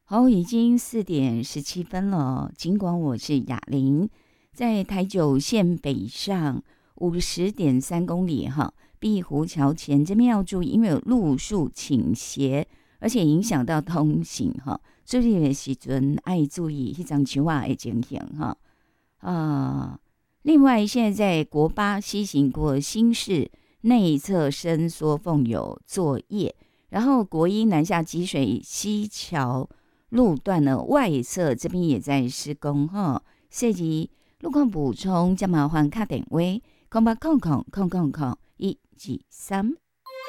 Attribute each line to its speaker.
Speaker 1: 好，已经4:17了。尽管我是雅玲，在台九线北上50.3公里哈，碧湖桥前这边要注意，因为有路树倾斜，而且影响到通行哈，所以的时阵爱注意那张树仔的情形哈。另外，现在在国八西行过新市内侧伸缩缝有作业，然后国一南下积水西桥路段的外侧这边也在施工哈。涉及路况补充，加麻烦卡点位，0800000123。